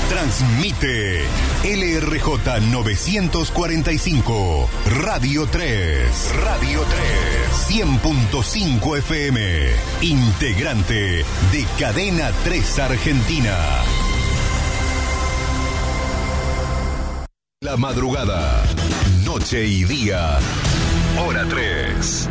Transmite LRJ 945, Radio 3, 100.5 FM, integrante de Cadena 3 Argentina. La madrugada, noche y día, hora 3.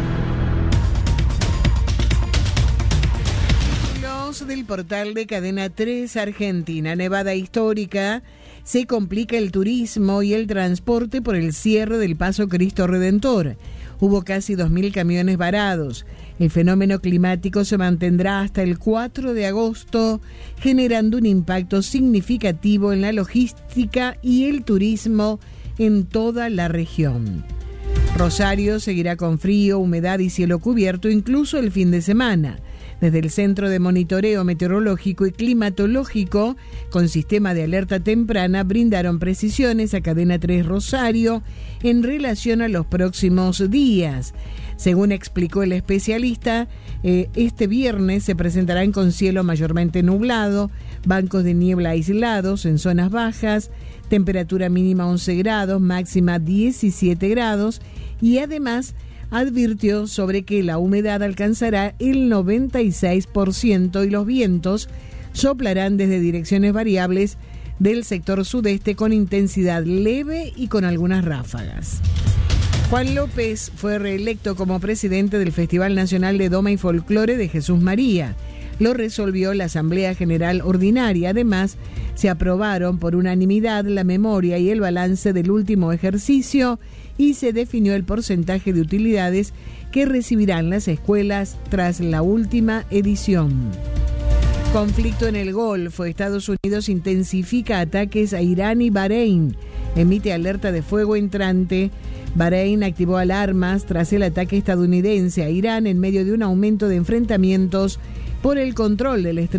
Del portal de Cadena 3 Argentina. Nevada histórica. Se complica el turismo y el transporte por el cierre del Paso Cristo Redentor. Hubo casi 2.000 camiones varados. El fenómeno climático se mantendrá hasta el 4 de agosto, generando un impacto significativo en la logística y el turismo en toda la región. Rosario seguirá con frío, humedad y cielo cubierto incluso el fin de semana. Desde el Centro de Monitoreo Meteorológico y Climatológico, con sistema de alerta temprana, brindaron precisiones a Cadena 3 Rosario en relación a los próximos días. Según explicó el especialista, este viernes se presentarán con cielo mayormente nublado, bancos de niebla aislados en zonas bajas, temperatura mínima 11 grados, máxima 17 grados y además advirtió sobre que la humedad alcanzará el 96% y los vientos soplarán desde direcciones variables del sector sudeste con intensidad leve y con algunas ráfagas. Juan López fue reelecto como presidente del Festival Nacional de Doma y Folclore de Jesús María. Lo resolvió la Asamblea General Ordinaria. Además, se aprobaron por unanimidad la memoria y el balance del último ejercicio y se definió el porcentaje de utilidades que recibirán las escuelas tras la última edición. Conflicto en el Golfo. Estados Unidos intensifica ataques a Irán y Bahrein. Emite alerta de fuego entrante. Bahrein activó alarmas tras el ataque estadounidense a Irán en medio de un aumento de enfrentamientos por el control del estrecho